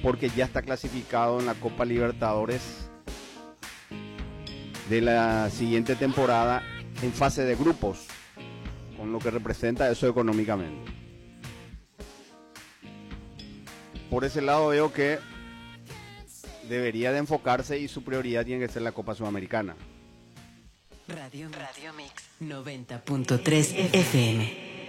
porque ya está clasificado en la Copa Libertadores de la siguiente temporada en fase de grupos, con lo que representa eso económicamente. Por ese lado veo que debería de enfocarse y su prioridad tiene que ser la Copa Sudamericana. Radio Mix 90.3 FM.